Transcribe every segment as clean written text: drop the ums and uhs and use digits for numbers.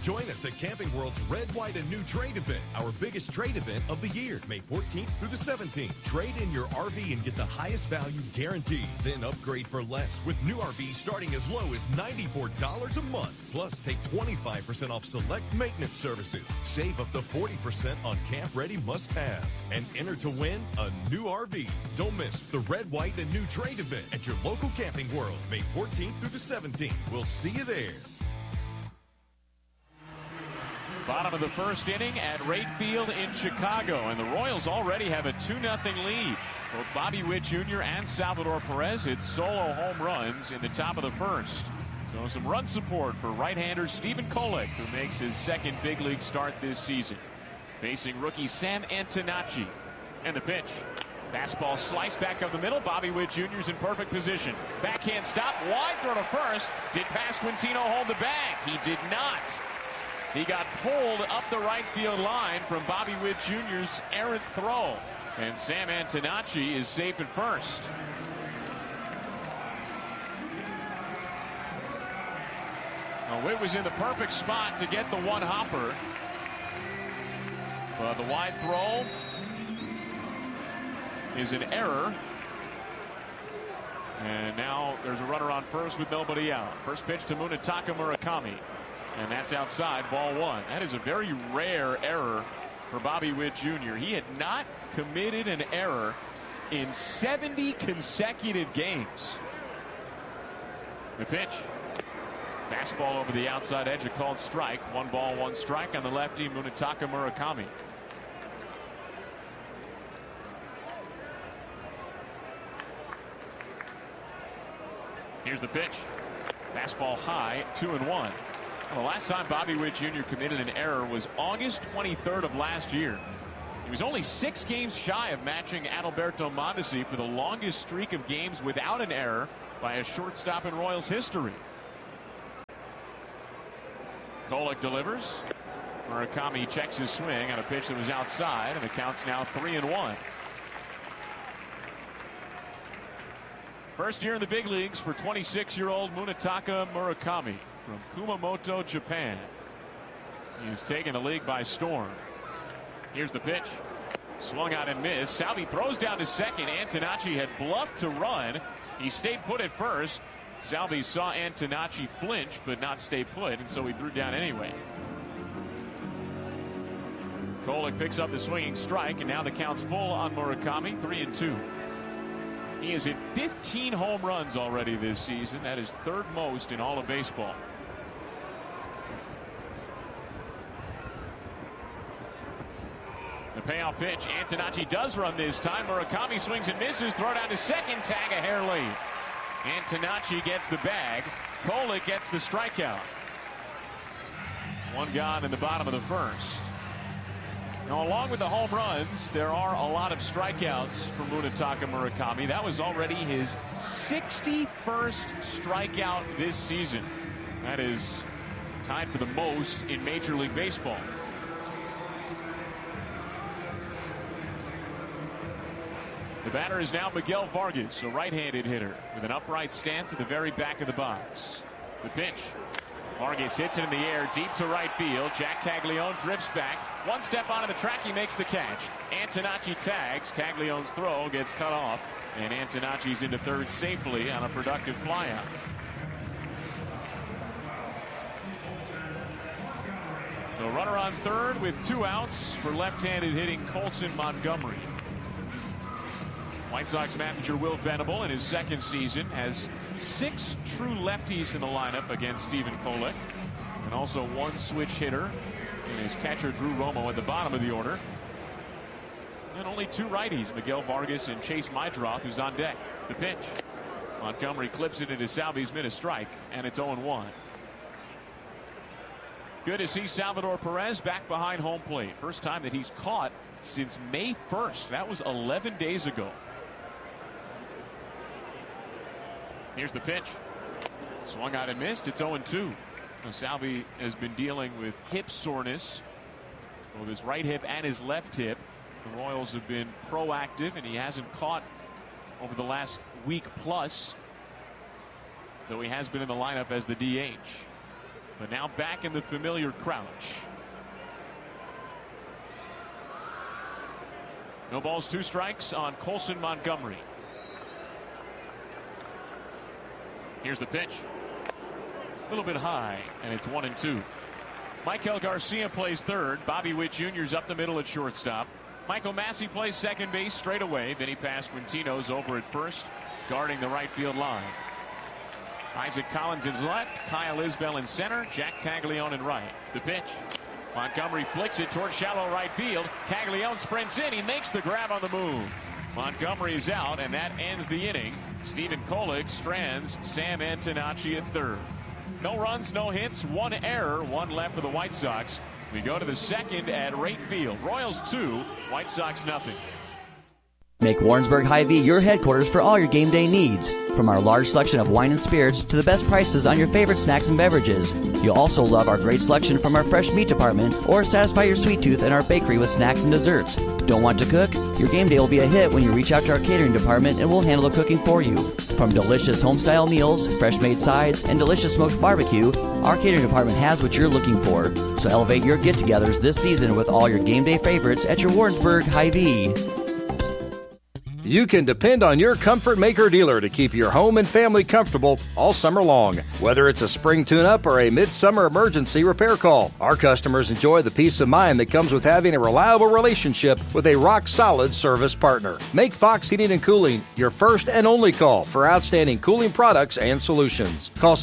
Join us at Camping World's Red, White, and New Trade event, our biggest trade event of the year, May 14th through the 17th. Trade in your RV and get the highest value guaranteed. Then upgrade for less with new RVs starting as low as $94 a month. Plus, take 25% off select maintenance services. Save up to 40% on camp-ready must-haves. And enter to win a new RV. Don't miss the Red, White, and New Trade event at your local Camping World, May 14th through the 17th. We'll see you there. Bottom of the first inning at Wright Field in Chicago, and the Royals already have a 2-0 lead. Both Bobby Witt Jr. and Salvador Perez hit solo home runs in the top of the first. So some run support for right-hander Stephen Kolek, who makes his second big league start this season. Facing rookie Sam Antonacci. And the pitch. Fastball sliced back up the middle. Bobby Witt Jr.'s in perfect position. Backhand stop, wide throw to first. Did Pasquantino hold the bag? He did not. He got pulled up the right field line from Bobby Witt Jr.'s errant throw. And Sam Antonacci is safe at first. Now, Witt was in the perfect spot to get the one hopper. But the wide throw is an error. And now there's a runner on first with nobody out. First pitch to Munetaka Murakami. And that's outside, ball one. That is a very rare error for Bobby Witt Jr. He had not committed an error in 70 consecutive games. The pitch. Fastball over the outside edge, a called strike. 1 ball, 1 strike on the lefty Munetaka Murakami. Here's the pitch. Fastball high, 2-1. Well, the last time Bobby Witt Jr. committed an error was August 23rd of last year. He was only 6 games shy of matching Adalberto Mondesi for the longest streak of games without an error by a shortstop in Royals history. Kolek delivers. Murakami checks his swing on a pitch that was outside, and the count's now 3-1. First year in the big leagues for 26-year-old Munetaka Murakami from Kumamoto, Japan. He has taken the league by storm. Here's the pitch. Swung out and missed. Salvi throws down to second. Antonacci had bluffed to run. He stayed put at first. Salvi saw Antonacci flinch but not stay put, and so he threw down anyway. Kolek picks up the swinging strike, and now the count's full on Murakami, 3-2. He has hit 15 home runs already this season. That is third most in all of baseball. The payoff pitch. Antonacci does run this time. Murakami swings and misses. Throw down to second. Tag a hair late. Antonacci gets the bag. Kolek gets the strikeout. One gone in the bottom of the first. Now, along with the home runs, there are a lot of strikeouts for Munetaka Murakami. That was already his 61st strikeout this season. That is tied for the most in Major League Baseball. The batter is now Miguel Vargas, a right-handed hitter with an upright stance at the very back of the box. The pitch. Vargas hits it in the air deep to right field. Jack Caglione drifts back. One step onto the track, he makes the catch. Antonacci tags. Caglione's throw gets cut off, and Antonacci's into third safely on a productive flyout. The runner on third with 2 outs for left-handed hitting Colson Montgomery. White Sox manager Will Venable in his second season has 6 true lefties in the lineup against Stephen Kolek, and also 1 switch hitter in his catcher Drew Romo at the bottom of the order, and only 2 righties, Miguel Vargas and Chase Meidroth, who's on deck. The pitch. Montgomery clips it into Salvi's mid, a strike, and it's 0-1. Good to see Salvador Perez back behind home plate. First time that he's caught since May 1st. That was 11 days ago. Here's the pitch. Swung out and missed. It's 0-2. Now, Salvi has been dealing with hip soreness, both his right hip and his left hip. The Royals have been proactive, and he hasn't caught over the last week plus, though he has been in the lineup as the DH. but now back in the familiar crouch. No balls, 2 strikes on Colson Montgomery. Here's the pitch. A little bit high, and it's 1-2. Michael Garcia plays third. Bobby Witt Jr.'s up the middle at shortstop. Michael Massey plays second base straight away. Vinny Pasquantino's over at first, guarding the right field line. Isaac Collins in left, Kyle Isbell in center, Jack Caglione in right. The pitch. Montgomery flicks it towards shallow right field. Caglione sprints in. He makes the grab on the move. Montgomery is out, and that ends the inning. Stephen Kolek strands Sam Antonacci at third. No runs, no hits, 1 error, 1 left for the White Sox. We go to the second at Rate Field. Royals 2, White Sox nothing. Make Warrensburg Hy-Vee your headquarters for all your game day needs. From our large selection of wine and spirits to the best prices on your favorite snacks and beverages. You'll also love our great selection from our fresh meat department or satisfy your sweet tooth in our bakery with snacks and desserts. Don't want to cook? Your game day will be a hit when you reach out to our catering department and we'll handle the cooking for you. From delicious home-style meals, fresh-made sides, and delicious smoked barbecue, our catering department has what you're looking for. So elevate your get-togethers this season with all your game day favorites at your Warrensburg Hy-Vee. You can depend on your Comfort Maker dealer to keep your home and family comfortable all summer long. Whether it's a spring tune-up or a midsummer emergency repair call, our customers enjoy the peace of mind that comes with having a reliable relationship with a rock-solid service partner. Make Fox Heating and Cooling your first and only call for outstanding cooling products and solutions. Call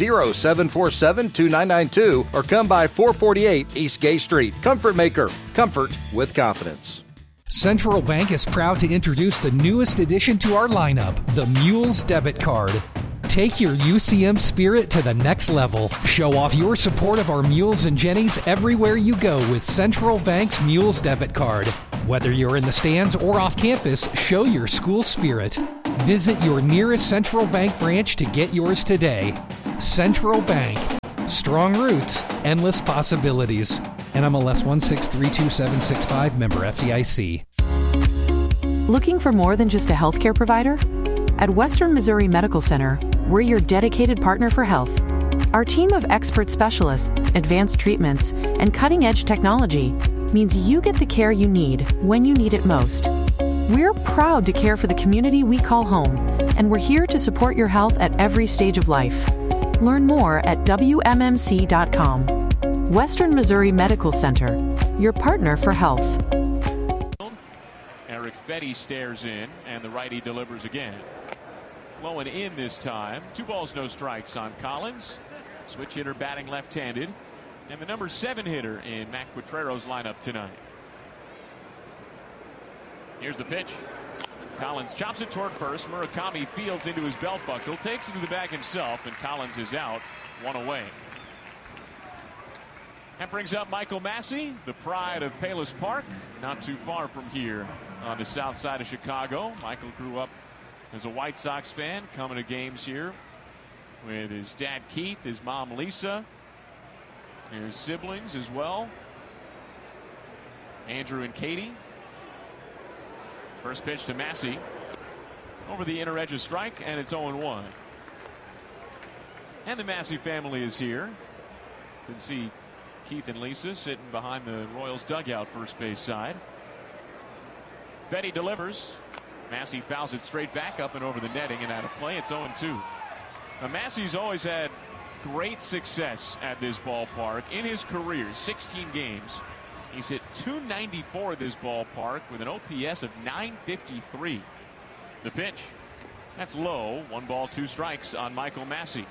660-747-2992 or come by 448 East Gay Street. Comfort Maker. Comfort with confidence. Central Bank is proud to introduce the newest addition to our lineup, the Mules Debit Card. Take your UCM spirit to the next level. Show off your support of our Mules and Jennies everywhere you go with Central Bank's Mules Debit Card. Whether you're in the stands or off campus, show your school spirit. Visit your nearest Central Bank branch to get yours today. Central Bank. Strong roots, endless possibilities. NMLS 1632765, member FDIC. Looking for more than just a healthcare provider? At Western Missouri Medical Center, we're your dedicated partner for health. Our team of expert specialists, advanced treatments, and cutting-edge technology means you get the care you need when you need it most. We're proud to care for the community we call home, and we're here to support your health at every stage of life. Learn more at WMMC.com. Western Missouri Medical Center, your partner for health. Eric Fetty stares in, and the righty delivers again. Low and in this time. 2 balls, no strikes on Collins. Switch hitter batting left-handed. And the number 7 hitter in Matt Quatrero's lineup tonight. Here's the pitch. Collins chops it toward first. Murakami fields into his belt buckle, takes it to the bag himself, and Collins is out, 1 away. That brings up Michael Massey, the pride of Palos Park, not too far from here on the south side of Chicago. Michael grew up as a White Sox fan, coming to games here with his dad Keith, his mom Lisa, and his siblings as well, Andrew and Katie. First pitch to Massey. Over the inner edge of strike, and it's 0-1. And the Massey family is here. You can see Keith and Lisa sitting behind the Royals dugout first base side. Fetty delivers. Massey fouls it straight back up and over the netting and out of play. It's 0-2. Now Massey's always had great success at this ballpark in his career, 16 games. He's hit .294 at this ballpark with an OPS of .953. The pitch. That's low. 1 ball, 2 strikes on Michael Massey.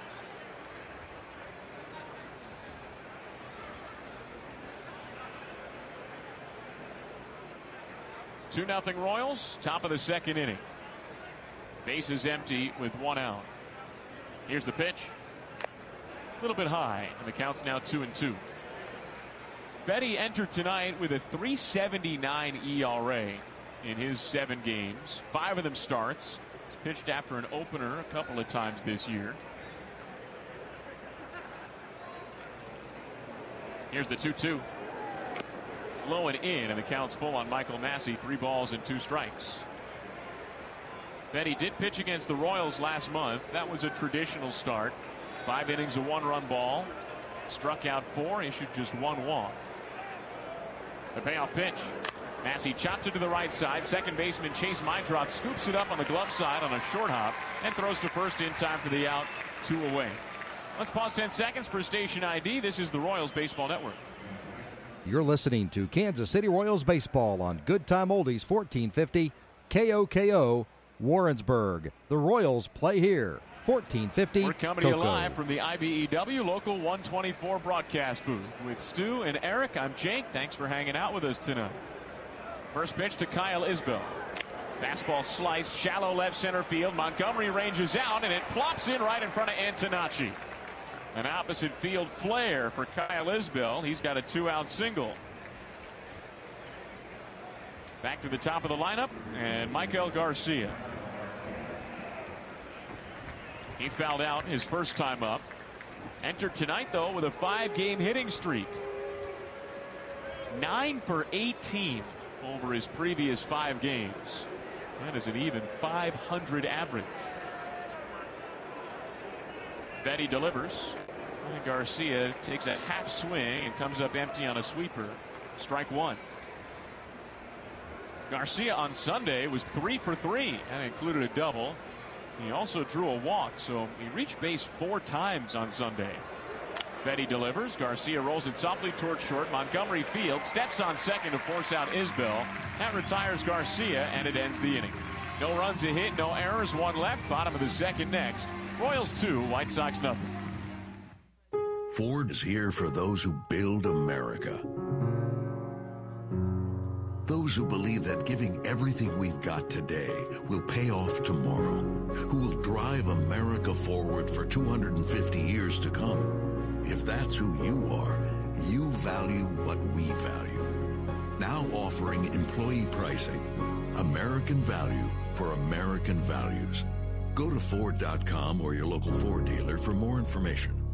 Two 2-0 Royals. Top of the second inning. Base is empty with 1 out. Here's the pitch. A little bit high, and the count's now 2-2. Fetty entered tonight with a .379 ERA in his 7 games. 5 of them starts. He's pitched after an opener a couple of times this year. Here's the 2-2. Low and in, and the count's full on Michael Massey. 3 balls and 2 strikes. Fetty did pitch against the Royals last month. That was a traditional start. 5 innings, a 1-run ball. Struck out 4, issued just 1 walk. The payoff pitch. Massey chops it to the right side. Second baseman Chase Meidroth scoops it up on the glove side on a short hop and throws to first in time for the out. 2 away. Let's pause 10 seconds for station ID. This is the Royals Baseball Network. You're listening to Kansas City Royals baseball on Good Time Oldies 1450 KOKO Warrensburg. The Royals play here. 1450 We're coming to you live from the IBEW Local 124 broadcast booth with Stu and Eric. I'm Jake. Thanks for hanging out with us tonight. First pitch to Kyle Isbell. Fastball sliced shallow left center field. Montgomery ranges out and it plops in right in front of Antonacci. An opposite field flare for Kyle Isbell. He's got a 2-out single. Back to the top of the lineup and Michael Garcia. He fouled out his first time up. Entered tonight, though, with a 5-game hitting streak. 9 for 18 over his previous 5 games. That is an even .500 average. Vetty delivers. And Garcia takes a half swing and comes up empty on a sweeper. Strike 1. Garcia on Sunday was 3 for 3 and included a double. He also drew a walk, so he reached base 4 times on Sunday. Vetty delivers. Garcia rolls it softly towards short. Montgomery fields, steps on second to force out Isbell. That retires Garcia, and it ends the inning. No runs, a hit, no errors, 1 left. Bottom of the second next. Royals 2, White Sox nothing. Ford is here for those who build America. Those who believe that giving everything we've got today will pay off tomorrow, who will drive America forward for 250 years to come. If that's who you are, you value what we value. Now offering employee pricing, American value for American values. Go to Ford.com or your local Ford dealer for more information.